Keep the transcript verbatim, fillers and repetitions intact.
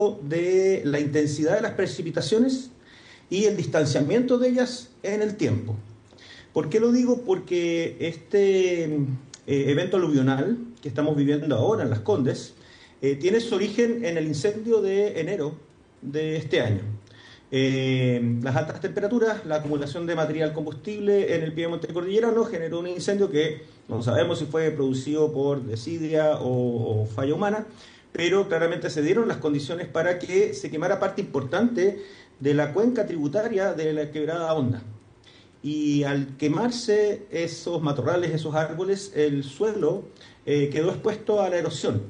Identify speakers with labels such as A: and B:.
A: de la intensidad de las precipitaciones y el distanciamiento de ellas en el tiempo. ¿Por qué lo digo? Porque este eh, evento aluvional que estamos viviendo ahora en Las Condes eh, tiene su origen en el incendio de enero de este año. Eh, las altas temperaturas, la acumulación de material combustible en el piedemonte cordillerano generó un incendio que no sabemos si fue producido por desidia o, o falla humana, pero claramente se dieron las condiciones para que se quemara parte importante de la cuenca tributaria de la quebrada Honda. Y al quemarse esos matorrales, esos árboles, el suelo eh, quedó expuesto a la erosión.